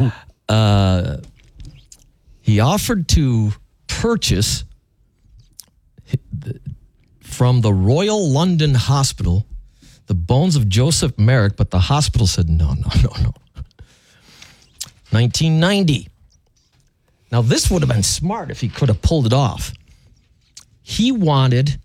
He offered to purchase from the Royal London Hospital the bones of Joseph Merrick, but the hospital said no. 1990. Now, this would have been smart if he could have pulled it off. He wanted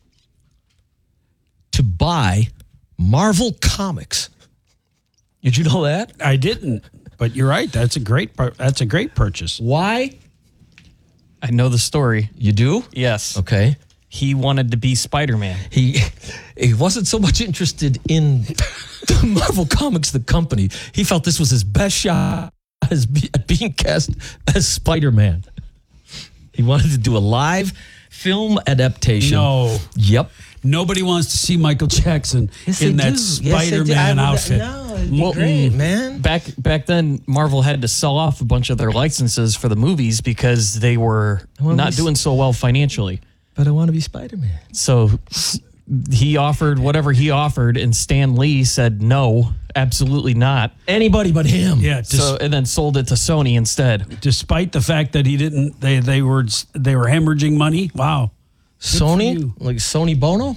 to buy Marvel Comics. Did you know that? I didn't, but you're right. That's a great purchase. Why? I know the story. You do? Yes. Okay. He wanted to be Spider-Man. He wasn't so much interested in the Marvel Comics, the company. He felt this was his best shot at being cast as Spider-Man. He wanted to do a live film adaptation. No. Yep. Nobody wants to see Michael Jackson in that Spider-Man outfit. No, it'd be great, man. Back then, Marvel had to sell off a bunch of their licenses for the movies because they were not doing so well financially. But I want to be Spider-Man. So he offered whatever he offered, and Stan Lee said no, absolutely not. Anybody but him. Yeah. And then sold it to Sony instead. Despite the fact that he didn't, they were hemorrhaging money. Wow. Sony, like Sony Bono.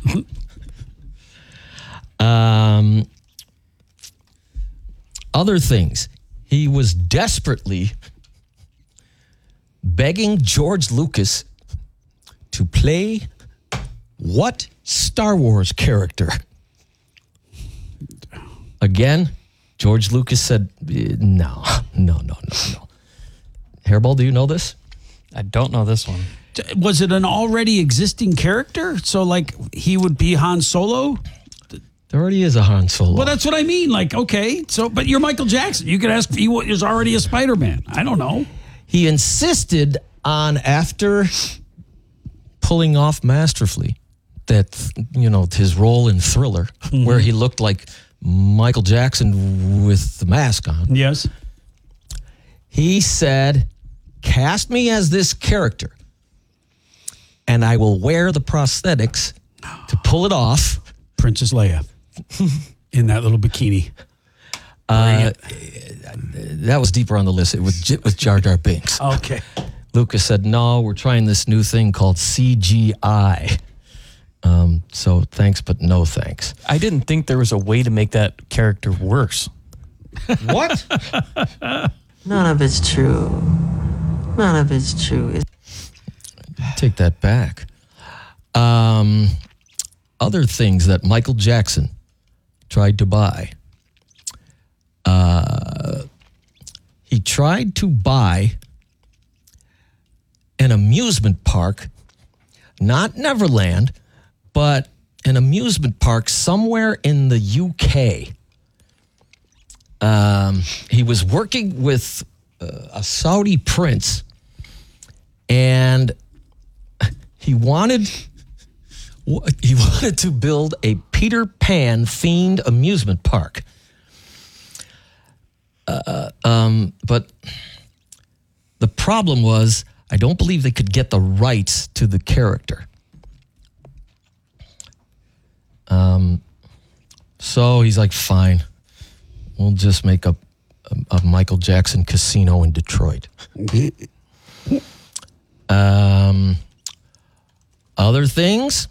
Other things. He was desperately begging George Lucas to play what Star Wars character? Again, George Lucas said, no. Hairball, do you know this? I don't know this one. Was it an already existing character? So, like, he would be Han Solo? There already is a Han Solo. Well, that's what I mean. Like, okay, but you're Michael Jackson. You could ask if he was already a Spider-Man. I don't know. He insisted on, after pulling off masterfully, that, his role in Thriller, where he looked like Michael Jackson with the mask on. Yes. He said, cast me as this character, and I will wear the prosthetics to pull it off. Princess Leia in that little bikini. That was deeper on the list. It was with Jar Jar Binks. Okay. Lucas said, no, we're trying this new thing called CGI. So thanks, but no thanks. I didn't think there was a way to make that character worse. What? None of it's true. None of it's true. Take that back. Other things that Michael Jackson tried to buy. He tried to buy an amusement park, not Neverland, but an amusement park somewhere in the UK. He was working with a Saudi prince, and he wanted to build a Peter Pan themed amusement park. But the problem was, I don't believe they could get the rights to the character. So he's like, fine, we'll just make a Michael Jackson casino in Detroit. Other things,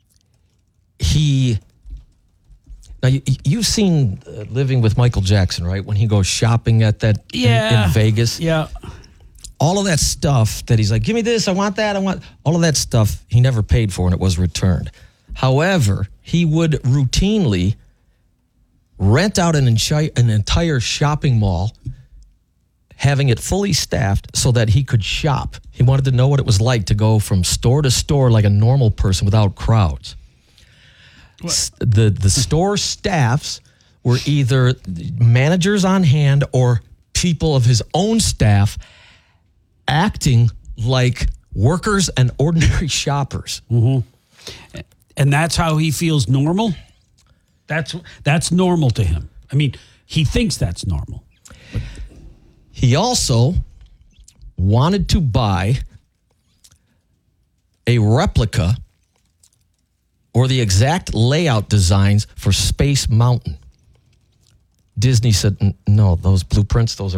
now you've seen Living with Michael Jackson, right? When he goes shopping at that in Vegas. Yeah. All of that stuff that he's like, give me this, I want that, all of that stuff he never paid for and it was returned. However, he would routinely rent out an entire shopping mall, having it fully staffed so that he could shop. He wanted to know what it was like to go from store to store like a normal person without crowds. The store staffs were either managers on hand or people of his own staff acting like workers and ordinary shoppers. Mm-hmm. And that's how he feels normal? That's normal to him. I mean, he thinks that's normal. But he also wanted to buy a replica or the exact layout designs for Space Mountain. Disney said, no, those blueprints, those are